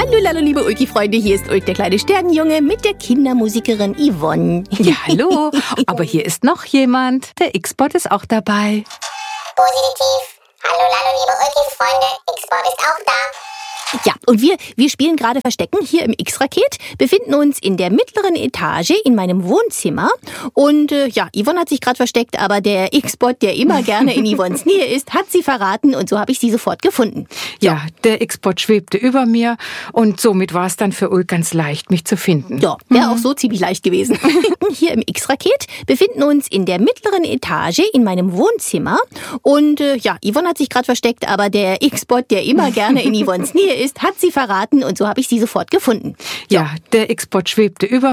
Hallo, liebe Ulki-Freunde, hier ist Ulk, der kleine Sternenjunge, mit der Kindermusikerin Yvonne. Ja, hallo, aber hier ist noch jemand. Der X-Bot ist auch dabei. Positiv. Hallo, liebe Ulki-Freunde, X-Bot ist auch da. Ja, und wir spielen gerade Verstecken hier im X-Raket, befinden uns in der mittleren Etage in meinem Wohnzimmer. Und Yvonne hat sich gerade versteckt, aber der X-Bot, der immer gerne in Yvonnes Nähe ist, hat sie verraten und so habe ich sie sofort gefunden. So. Ja, der X-Bot schwebte über mir und somit war es dann für Ulk ganz leicht, mich zu finden. Ja, wäre auch so ziemlich leicht gewesen. Hier im X-Raket befinden uns in der mittleren Etage in meinem Wohnzimmer. Und Yvonne hat sich gerade versteckt, aber der X-Bot, der immer gerne in Yvonnes Nähe ist, hat sie verraten und so habe ich sie sofort gefunden. So. Ja, der X-Bot schwebte über